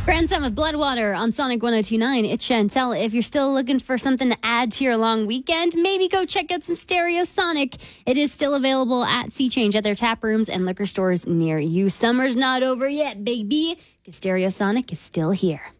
Grandson with Bloodwater on Sonic 102.9. It's Chantel. If you're still looking for something to add to your long weekend, maybe go check out some Stereo Sonic. It is still available at Sea Change at their tap rooms and liquor stores near you. Summer's not over yet, baby, because Stereo Sonic is still here.